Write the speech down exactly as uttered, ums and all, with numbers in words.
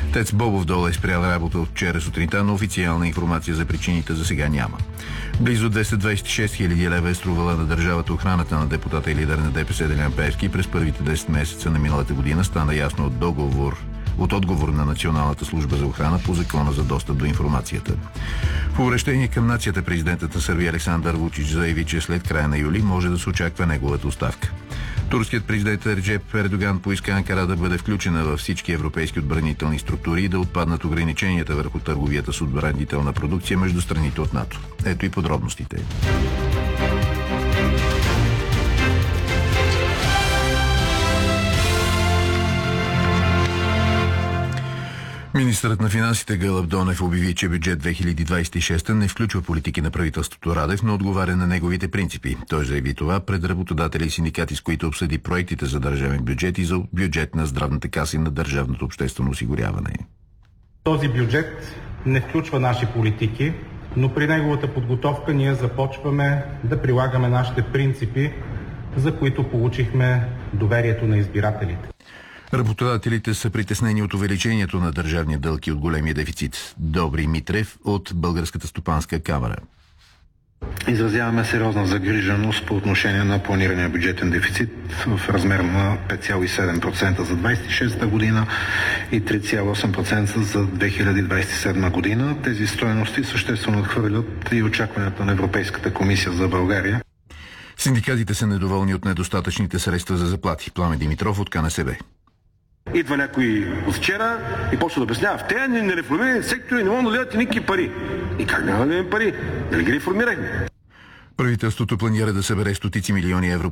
ТЕЦ Бобов дол е спрял работа от вчера сутринта, но официална информация за причините за сега няма. Близо двеста двадесет и шест хиляди лева е струвала на държавата охраната на депутата и лидер на ДПС Делян Пеевски през първите десет месеца на миналата година, стана ясно от договор от отговор на Националната служба за охрана по закона за достъп до информацията. В обръщение към нацията президентът на Сърбия Александър Вучич заяви, че след края на юли може да се очаква неговата оставка. Турският президент Реджеп Ердоган поиска Анкара да бъде включена във всички европейски отбранителни структури и да отпаднат ограниченията върху търговията с отбранителна продукция между страните от НАТО. Ето и подробностите. Министърът на финансите Гълъб Донев обяви, че бюджет две хиляди двадесет и шеста не включва политики на правителството Радев, но отговаря на неговите принципи. Той заяви това пред работодатели и синдикати, с които обсъди проектите за държавен бюджет и за бюджет на здравната каса и на държавното обществено осигуряване. Този бюджет не включва наши политики, но при неговата подготовка ние започваме да прилагаме нашите принципи, за които получихме доверието на избирателите. Работодателите са притеснени от увеличението на държавния дълг и от големия дефицит. Добри Митрев от Българската стопанска камара. Изразяваме сериозна загриженост по отношение на планирания бюджетен дефицит в размер на пет цяло и седем процента за двадесет и шеста година и три цяло и осем процента за две хиляди двадесет и седма година. Тези стойности съществено надхвърлят и очакванията на Европейската комисия за България. Синдикатите са недоволни от недостатъчните средства за заплати. Пламен Димитров от КНСБ. Идва някой от вчера и почва да обяснява: в тези нереформирани сектори не могат да дадат никакви пари. И как няма да дадем пари? Дали ги реформирахме? Правителството планира да събере стотици милиони евро